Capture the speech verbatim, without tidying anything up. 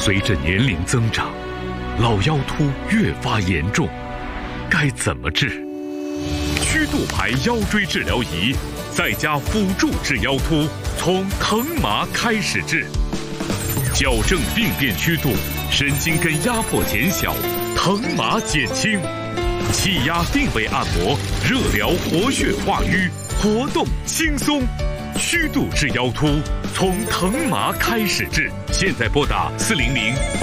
随着年龄增长，老腰突越发严重，该怎么治？曲度牌腰椎治疗仪再加辅助治腰突，从疼麻开始治，矫正病变曲度，神经根压迫减小，疼麻减轻，气压定位按摩，热疗活血化瘀，活动轻松。曲度治腰突，从疼麻开始治。现在拨打四零零。